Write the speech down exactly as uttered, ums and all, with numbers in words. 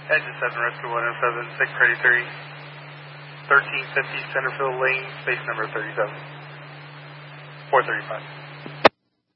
Engine seven, Rescue one oh seven, six thirty-three, thirteen fifty Centerfield Lane, space number thirty-seven, four thirty-five.